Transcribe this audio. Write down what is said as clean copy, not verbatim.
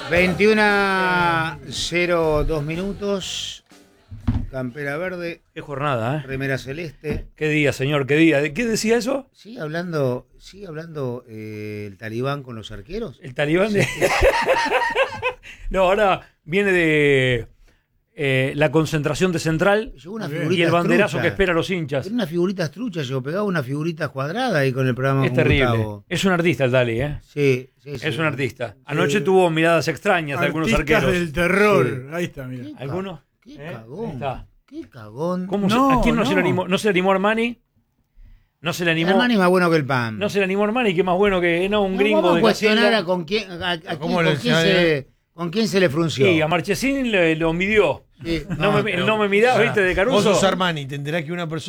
21:02 minutos. Campera verde. Qué jornada, ¿eh? Remera celeste. Qué día, señor, qué día. ¿Qué decía eso? ¿Sigue hablando el talibán con los arqueros? El talibán de... No, ahora viene de la concentración de Central y el banderazo que espera a los hinchas. Era unas figuritas truchas, yo pegaba una figurita cuadrada ahí con el programa. Es terrible. Gustavo. Es un artista el Dali, ¿eh? Sí. Es un artista. Anoche tuvo miradas extrañas de algunos arqueros. Del terror. Sí. Ahí está, mira. ¿Alguno? Qué cagón. Está. Qué cagón. ¿Cómo ¿A quién no se le animó? ¿No se le animó Armani? ¿No se le animó? Armani más bueno que el PAN. No se le animó Armani, que más bueno que un gringo vamos de a cuestionar Castilla. con quién se le frunció. Sí, a Marchesín lo midió. Sí. No me mirás, ¿viste, de Caruso? Vos sos Armani, te enterás que una persona